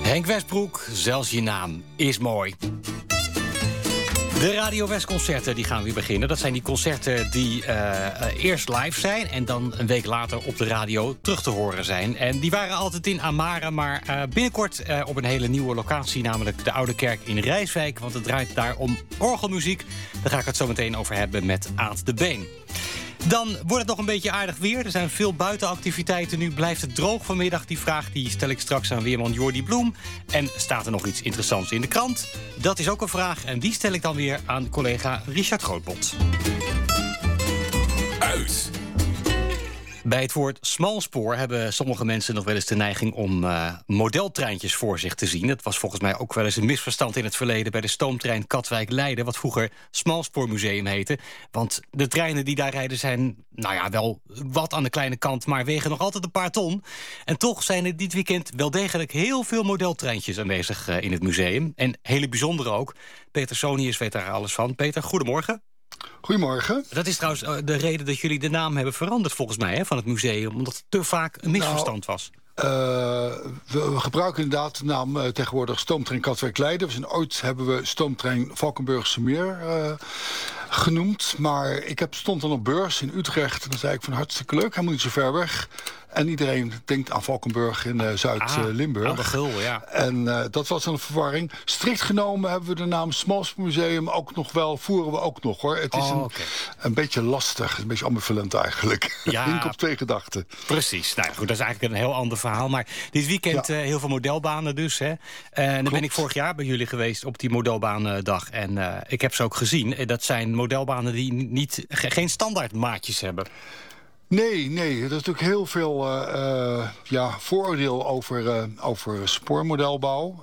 Henk Westbroek, zelfs je naam is mooi. De Radio West-concerten die gaan weer beginnen. Dat zijn die concerten die eerst live zijn en dan een week later op de radio terug te horen zijn. En die waren altijd in Amare, maar binnenkort op een hele nieuwe locatie, namelijk de Oude Kerk in Rijswijk. Want het draait daar om orgelmuziek. Daar ga ik het zo meteen over hebben met Aad de Been. Dan wordt het nog een beetje aardig weer. Er zijn veel buitenactiviteiten nu. Blijft het droog vanmiddag? Die vraag die stel ik straks aan weerman Jordi Bloem. En staat er nog iets interessants in de krant? Dat is ook een vraag en die stel ik dan weer aan collega Richard Grootbond. Uit. Bij het woord smalspoor hebben sommige mensen nog wel eens de neiging om modeltreintjes voor zich te zien. Het was volgens mij ook wel eens een misverstand in het verleden bij de stoomtrein Katwijk-Leiden, wat vroeger Smalspoormuseum heette. Want de treinen die daar rijden zijn, nou ja, wel wat aan de kleine kant, maar wegen nog altijd een paar ton. En toch zijn er dit weekend wel degelijk heel veel modeltreintjes aanwezig in het museum. En hele bijzondere ook. Peter Sonius weet daar alles van. Peter, goedemorgen. Goedemorgen. Dat is trouwens de reden dat jullie de naam hebben veranderd volgens mij, hè, van het museum. Omdat het te vaak een misverstand was. We gebruiken inderdaad de naam tegenwoordig Stoomtrein Katwijk-Leiden. Ooit hebben we Stoomtrein Valkenburgse Meer genoemd. Maar ik stond dan op beurs in Utrecht. En dan zei ik van hartstikke leuk, helemaal niet zo ver weg. En iedereen denkt aan Valkenburg in Zuid-Limburg. De Gul, ja. En dat was een verwarring. Strikt genomen hebben we de naam Smalspoormuseum ook nog wel, voeren we ook nog hoor. Het is een beetje lastig, een beetje ambivalent eigenlijk. Ja, Link op twee gedachten. Precies. Nou goed, dat is eigenlijk een heel ander verhaal. Maar dit weekend heel veel modelbanen dus. Hè. En dan ben ik vorig jaar bij jullie geweest op die modelbaandag. En ik heb ze ook gezien. Dat zijn modelbanen die geen standaard maatjes hebben. Nee, er is natuurlijk heel veel vooroordeel over spoormodelbouw.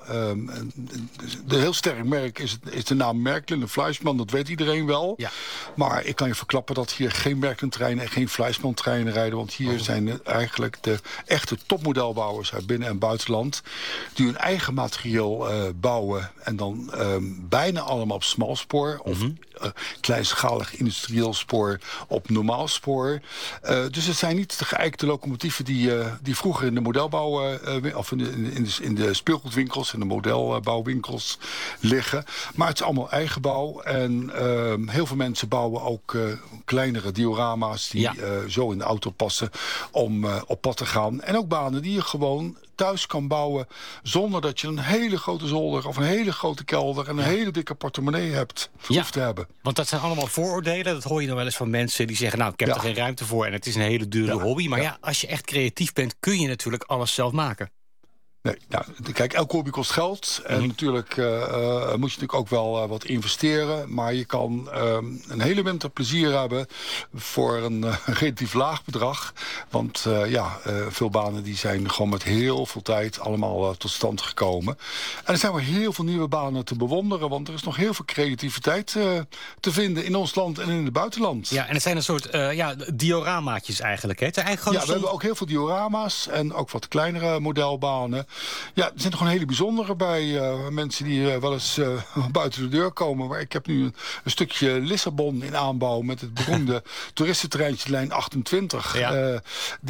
De heel sterk merk is de naam Märklin en Fleischmann, dat weet iedereen wel. Ja. Maar ik kan je verklappen dat hier geen Märklin-treinen en geen Fleischmann-treinen rijden. Want hier zijn eigenlijk de echte topmodelbouwers uit binnen- en buitenland die hun eigen materieel bouwen. En dan bijna allemaal op smalspoor of kleinschalig industrieel spoor op normaal spoor. Dus het zijn niet de geëikte locomotieven die vroeger in de modelbouw of in de speelgoedwinkels en de modelbouwwinkels liggen. Maar het is allemaal eigen bouw. En heel veel mensen bouwen ook kleinere diorama's die zo in de auto passen om op pad te gaan. En ook banen die je gewoon thuis kan bouwen zonder dat je een hele grote zolder of een hele grote kelder en een hele dikke portemonnee hoeft te hebben. Want dat zijn allemaal vooroordelen. Dat hoor je dan wel eens van mensen die zeggen, nou, ik heb er geen ruimte voor en het is een hele dure hobby. Maar als je echt creatief bent, kun je natuurlijk alles zelf maken. Nee, nou, kijk, elke hobby kost geld. En natuurlijk moet je natuurlijk ook wel wat investeren. Maar je kan een hele winter plezier hebben voor een relatief laag bedrag. Want veel banen die zijn gewoon met heel veel tijd allemaal tot stand gekomen. En er zijn weer heel veel nieuwe banen te bewonderen. Want er is nog heel veel creativiteit te vinden in ons land en in het buitenland. Ja, en het zijn een soort dioramaatjes eigenlijk. Hè? Het eigenlijk we hebben ook heel veel diorama's en ook wat kleinere modelbanen. Ja, er zijn gewoon hele bijzondere bij. Mensen die wel eens buiten de deur komen. Maar ik heb nu een stukje Lissabon in aanbouw met het beroemde toeristenterreintje lijn 28. Ja.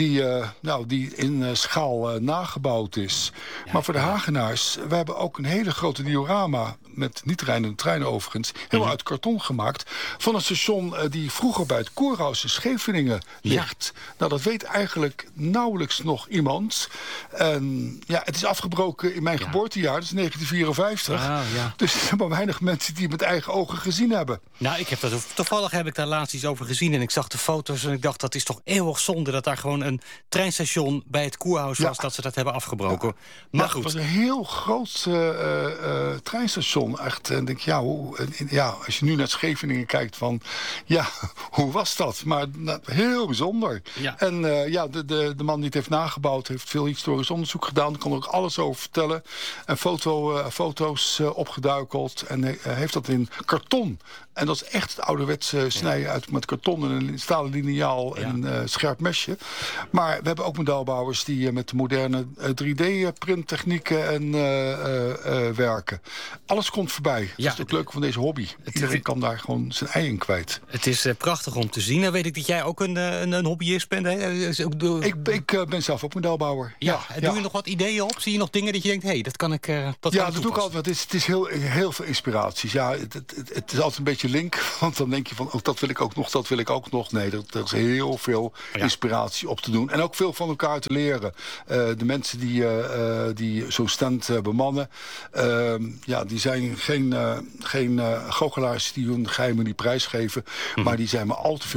Die in schaal nagebouwd is. Ja, maar voor de Hagenaars, we hebben ook een hele grote diorama met niet rijdende treinen overigens, helemaal uit karton gemaakt, van een station die vroeger bij het Koerhuis in Scheveningen ligt. Nou, dat weet eigenlijk nauwelijks nog iemand. Het is afgebroken in mijn geboortejaar, dat is 1954. Dus er zijn maar weinig mensen die het met eigen ogen gezien hebben. Nou, toevallig heb ik daar laatst iets over gezien en ik zag de foto's en ik dacht, dat is toch eeuwig zonde dat daar gewoon een treinstation bij het Koerhuis was, dat ze dat hebben afgebroken. Maar goed. Het was een heel groot treinstation. Echt, en denk als je nu naar Scheveningen kijkt van, hoe was dat? Maar heel bijzonder. Ja. En de man die het heeft nagebouwd heeft veel historisch onderzoek gedaan. Daar kan er ook alles over vertellen. En foto's opgeduikeld. En heeft dat in karton. En dat is echt het ouderwetse snijden met karton en een stalen liniaal en een scherp mesje. Maar we hebben ook modelbouwers die met de moderne 3D-print technieken en werken. Alles komt voorbij. Dat is ook leuk van deze hobby. Iedereen kan daar gewoon zijn ei in kwijt. Het is prachtig om te zien. Dan weet ik dat jij ook een hobbyist bent. Ik ben zelf ook modelbouwer. Doe je nog wat ideeën op? Zie je nog dingen dat je denkt, dat kan ik dat doe ik altijd. Het is heel veel inspiraties. Ja, het is altijd een beetje link. Want dan denk je van, dat wil ik ook nog, dat wil ik ook nog. Nee, er is heel veel inspiratie op te doen. En ook veel van elkaar te leren. De mensen die zo'n stand bemannen... die zijn geen goochelaars die hun geheimen niet prijsgeven. Maar die zijn me al te veel